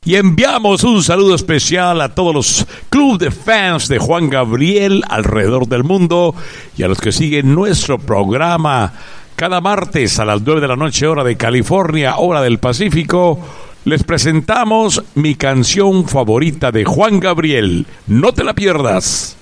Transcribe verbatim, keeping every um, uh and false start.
Y enviamos un saludo especial a todos los club de fans de Juan Gabriel alrededor del mundo y a los que siguen nuestro programa cada martes a las nueve de la noche, hora de California, hora del Pacífico. Les presentamos mi canción favorita de Juan Gabriel. No te la pierdas.